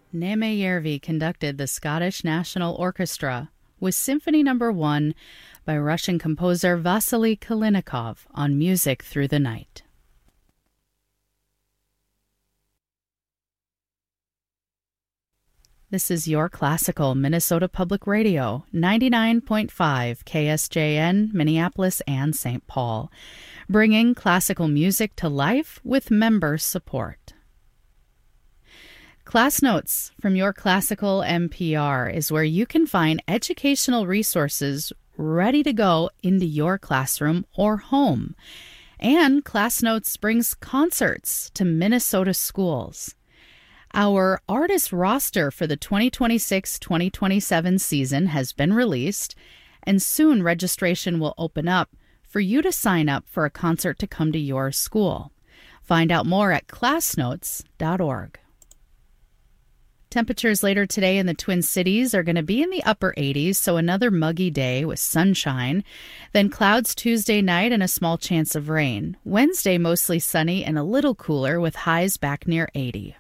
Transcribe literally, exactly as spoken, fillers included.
Nemejärvi conducted the Scottish National Orchestra with Symphony Number One by Russian composer Vasily Kalinikov on Music Through the Night. This is Your Classical Minnesota Public Radio, ninety-nine point five K S J N, Minneapolis and Saint Paul, bringing classical music to life with member support. Class Notes from Your Classical N P R is where you can find educational resources ready to go into your classroom or home. And Class Notes brings concerts to Minnesota schools. Our artist roster for the twenty twenty-six twenty twenty-seven season has been released, and soon registration will open up for you to sign up for a concert to come to your school. Find out more at class notes dot org. Temperatures later today in the Twin Cities are going to be in the upper eighties, so another muggy day with sunshine. Then clouds Tuesday night and a small chance of rain. Wednesday mostly sunny and a little cooler with highs back near eighty.